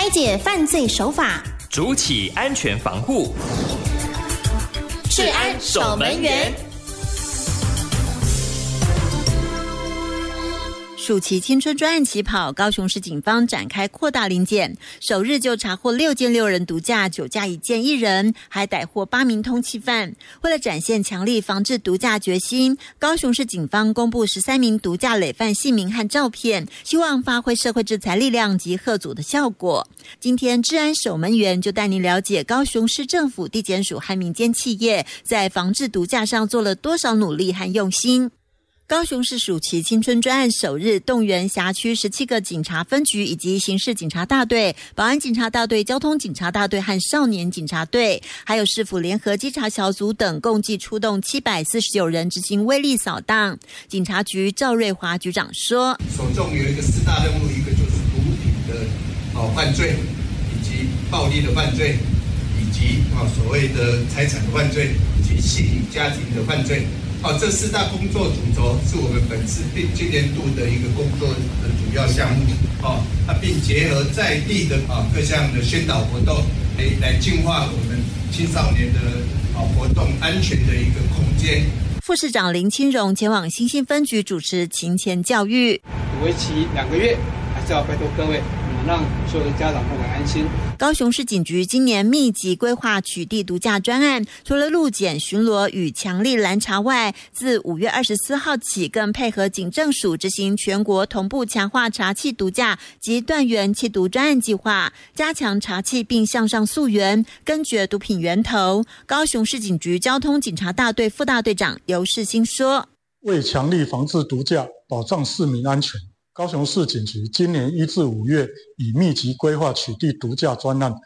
拆解犯罪手法， 筑起安全防护。 治安守门员。 暑期青春专案起跑，高雄市警方展开扩大临检，首日就查获6件6人毒驾，9架1件1人，还逮获8名通缉犯。为了展现强力防治毒驾决心，高雄市警方公布13名毒驾累犯姓名和照片，希望发挥社会制裁力量及吓阻的效果。今天治安守门员就带您了解高雄市政府地检署和民间企业在防治毒驾上做了多少努力和用心。高雄市暑期青春专案首日动员辖区17个警察分局以及刑事警察大队、保安警察大队、交通警察大队和少年警察队，还有市府联合稽查小组等，共计出动749人执行威力扫荡。警察局赵瑞华局长说， 首重有一个4大任务，一个就是毒品的犯罪，以及暴力的犯罪，以及所谓的财产的犯罪，以及性家庭的犯罪。这4大工作主轴是我们本次今年度的一个工作的主要项目，并结合在地的各项的宣导活动，来净化我们青少年的活动安全的一个空间。 副市长林清荣前往新兴分局主持勤前教育， 为期2个月，还是要拜托各位，让所有的家长都很安心。 高雄市警局今年密集规划取缔毒驾专案，除了路检巡逻与强力拦查外，自5月24号起，更配合警政署执行全国同步强化查缉毒驾及断源缉毒专案计划，加强查缉并向上溯源，根绝毒品源头。高雄市警局交通警察大队副大队长游世兴说， 为强力防治毒驾，保障市民安全，高雄市警局今年1至5月已密集规划取缔毒驾专案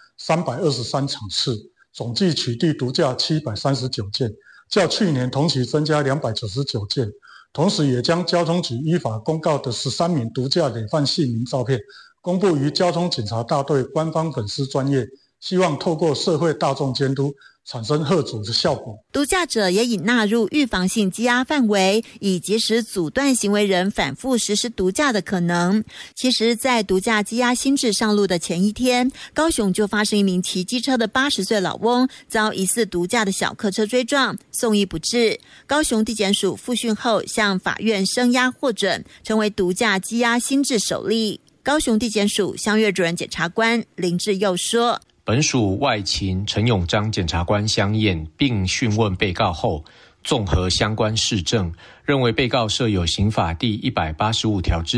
323场次，总计取缔毒驾739件，较去年同期增加299件。同时也将交通局依法公告的13名毒驾累犯姓名照片公布于交通警察大队官方粉丝专页，希望透过社会大众监督产生吓阻的效果。 毒驾者也已纳入预防性羁押范围，以及时阻断行为人反复实施毒驾的可能。其实在毒驾羁押新制上路的前一天，高雄就发生一名骑机车的80岁老翁遭疑似毒驾的小客车追撞，送医不治。高雄地检署复讯后向法院声押获准，成为毒驾羁押新制首例。高雄地检署襄岳主任检察官林志佑说， 本署外勤陈永章检察官相验并讯问被告后，综合相关事证，认为被告设有刑法第185条之